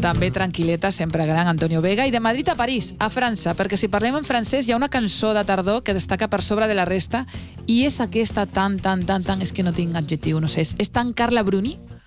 També tranquil·leta, sempre gran, Antonio Vega. I de Madrid a París, a França, perquè si parlem en francès hi ha una cançó de tardor que destaca per sobre de la resta i és aquesta és que no tinc adjectiu, no sé, és tan Carla Bruni